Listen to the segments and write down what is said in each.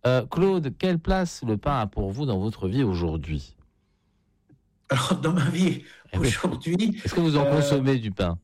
Claude, quelle place le pain a pour vous dans votre vie aujourd'hui? Alors, dans ma vie aujourd'hui, est-ce que vous en consommez du pain?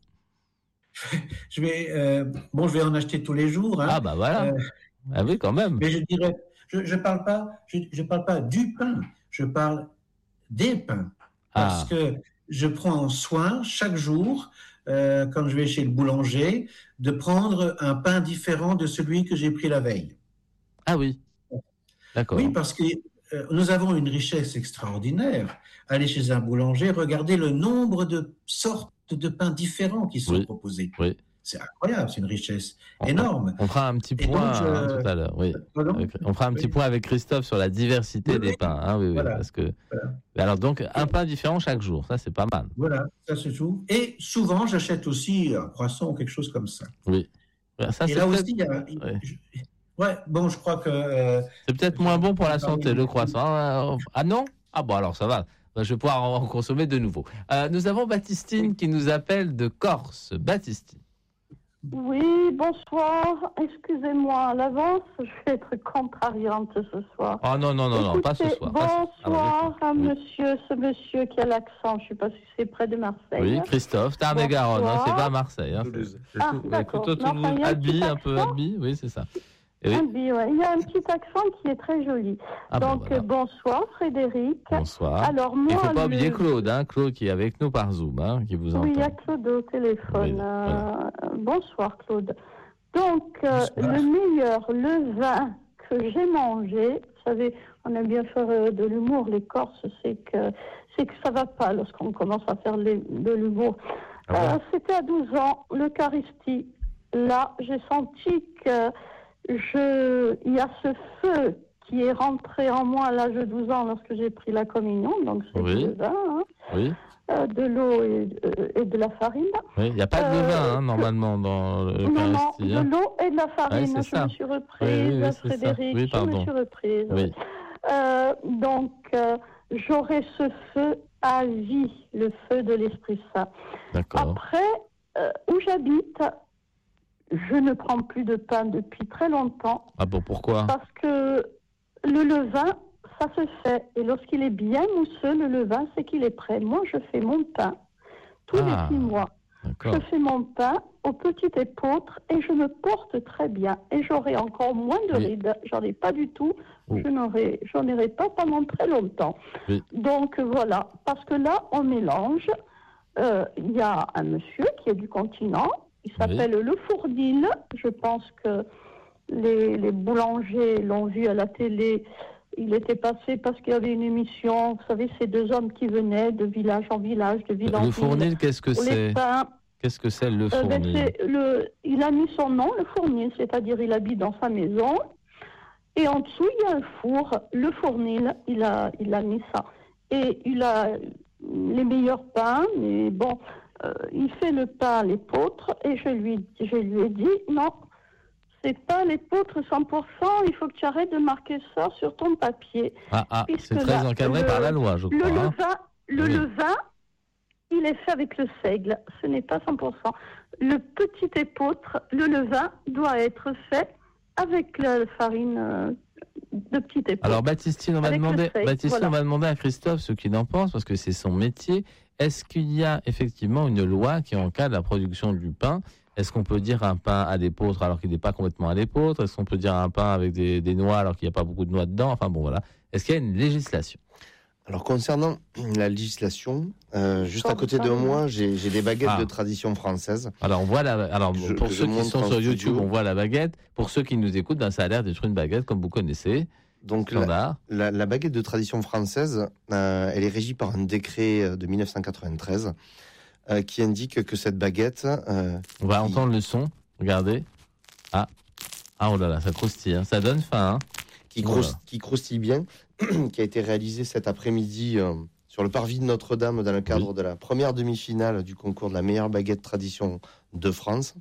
je vais en acheter tous les jours. Hein, ah bah voilà. Ah oui, quand même. Mais je dirais, je parle pas du pain, je parle des pains, parce que je prends soin chaque jour, quand je vais chez le boulanger, de prendre un pain différent de celui que j'ai pris la veille. Ah oui, d'accord. Oui, parce que nous avons une richesse extraordinaire. Allez chez un boulanger, regardez le nombre de sortes de pains différents qui sont proposés. Oui. C'est incroyable, c'est une richesse énorme. On fera un petit point tout à l'heure. Oui. On fera un petit point avec Christophe sur la diversité des pains. Hein, oui, voilà. Parce que... Voilà. Alors donc, un pain différent chaque jour, ça c'est pas mal. Voilà, ça c'est tout. Et souvent, j'achète aussi un croissant ou quelque chose comme ça. Oui. Ça, et là aussi, il y a... Ouais, bon, je crois que... c'est peut-être moins bon pour la santé, le croissant. Ah non? Ah bon, alors ça va. Je vais pouvoir en consommer de nouveau. Nous avons Baptistine qui nous appelle de Corse. Baptistine. Oui, bonsoir. Excusez-moi à l'avance, je vais être contrariante ce soir. Oh non, pas ce soir. Bonsoir à ce monsieur qui a l'accent, je ne sais pas si c'est près de Marseille. Oui, Christophe, Tarn-et-garonne, hein, c'est pas Marseille. Hein, d'accord. Plutôt Toulouse, Albi, un peu Albi, oui, c'est ça. Oui. Albi, ouais. Il y a un petit accent qui est très joli. Donc, voilà. Bonsoir Frédéric. Bonsoir. Alors, moi, il ne faut pas oublier Claude, hein, Claude qui est avec nous par Zoom, hein, qui vous entend. Oui, il y a Claude au téléphone. Voilà. Bonsoir Claude. Donc, le vin que j'ai mangé, vous savez, on aime bien faire de l'humour, les Corses, c'est que ça va pas lorsqu'on commence à faire de l'humour. C'était à 12 ans, l'Eucharistie. Là, j'ai senti que il y a ce feu qui est rentré en moi à l'âge de 12 ans lorsque j'ai pris la communion, donc c'est le vin, de l'eau et de la farine. Oui, il n'y a pas de vin, normalement, dans l'Eucharistie. Non, de l'eau et de la farine. Je me suis reprise, Frédéric, je me suis reprise. Oui. Donc, j'aurai ce feu à vie, le feu de l'Esprit Saint. D'accord. Après, où j'habite, je ne prends plus de pain depuis très longtemps. Ah bon, pourquoi? Parce que le levain, ça se fait. Et lorsqu'il est bien mousseux, le levain, c'est qu'il est prêt. Moi, je fais mon pain tous les 6 mois. D'accord. Je fais mon pain au petit épeautre et je me porte très bien. Et j'aurai encore moins de rides. J'en ai pas du tout. J'en aurai pas pendant très longtemps. Oui. Donc voilà. Parce que là, on mélange. Il y a un monsieur qui est du continent. Il s'appelle Le Fournil. Je pense que les boulangers l'ont vu à la télé. Il était passé parce qu'il y avait une émission. Vous savez, ces 2 hommes qui venaient de village en village, de ville en ville. Le Fournil, qu'est-ce que c'est? Qu'est-ce que c'est Le Fournil? Il a mis son nom, Le Fournil, c'est-à-dire il habite dans sa maison. Et en dessous, il y a un four. Le Fournil, il a mis ça. Et il a les meilleurs pains, mais bon... il fait le pain à l'épeautre et je lui ai dit non, c'est pas l'épeautre 100%, il faut que tu arrêtes de marquer ça sur ton papier. C'est très encadré par la loi, je crois. Le levain, il est fait avec le seigle, ce n'est pas 100%. Le petit épeautre, le levain, doit être fait avec la farine de petit épeautre. Alors Baptistine, on va demander à Christophe ce qu'il en pense, parce que c'est son métier. Est-ce qu'il y a effectivement une loi qui encadre la production du pain? Est-ce qu'on peut dire un pain à l'épeautre alors qu'il n'est pas complètement à l'épeautre? Est-ce qu'on peut dire un pain avec des noix alors qu'il n'y a pas beaucoup de noix dedans? Enfin bon, voilà. Est-ce qu'il y a une législation? Alors concernant la législation, juste à côté de moi, j'ai des baguettes de tradition française. Alors on voit pour ceux qui sont sur YouTube, on voit la baguette. Pour ceux qui nous écoutent, ça a l'air d'être une baguette comme vous connaissez. Donc la baguette de tradition française, elle est régie par un décret de 1993 qui indique que cette baguette... on va entendre le son, regardez. Ah oh là là, ça croustille, hein. Ça donne faim. Hein. Qui croustille bien, qui a été réalisée cet après-midi sur le parvis de Notre-Dame dans le cadre de la première demi-finale du concours de la meilleure baguette tradition de France.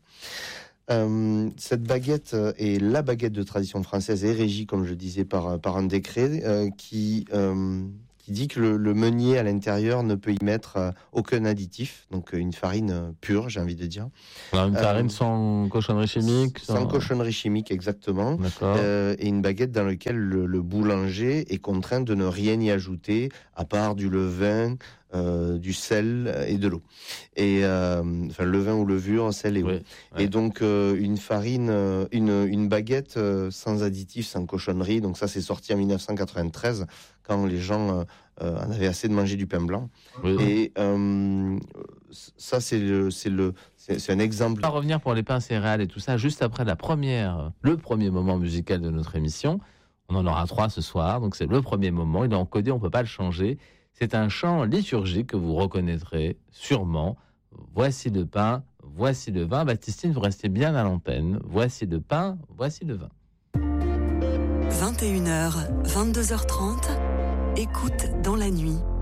Cette baguette est la baguette de tradition française est régie, comme je disais, par un décret qui qui dit que le meunier à l'intérieur ne peut y mettre aucun additif, donc une farine pure, j'ai envie de dire. Alors une farine sans cochonnerie chimique, sans cochonnerie chimique, exactement. Et une baguette dans laquelle le boulanger est contraint de ne rien y ajouter à part du levain, du sel et de l'eau. Et enfin levain ou levure, sel et eau. Et donc une farine, une baguette sans additifs, sans cochonnerie. Donc ça, c'est sorti en 1993 quand les gens en avaient assez de manger du pain blanc. Et ça, c'est un exemple. On va revenir pour les pains céréales et tout ça juste après le premier moment musical de notre émission. On en aura 3 ce soir, donc c'est le premier moment. Il est encodé, on ne peut pas le changer. C'est un chant liturgique que vous reconnaîtrez sûrement. Voici le pain, voici le vin. Baptistine, vous restez bien à l'antenne. Voici le pain, voici le vin. 21h, 22h30, écoute dans la nuit.